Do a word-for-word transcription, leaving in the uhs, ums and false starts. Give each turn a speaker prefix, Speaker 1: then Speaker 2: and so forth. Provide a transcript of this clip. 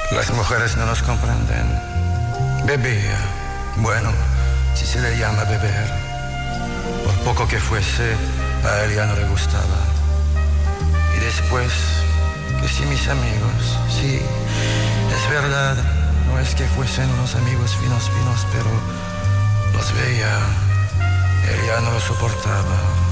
Speaker 1: Las mujeres no nos comprenden. Bebía. Bueno, si se le llama beber. Por poco que fuese, a él ya no le gustaba. Y después, que si mis amigos, sí, es verdad, no es que fuesen unos amigos finos, finos, pero los veía, él ya no lo soportaba.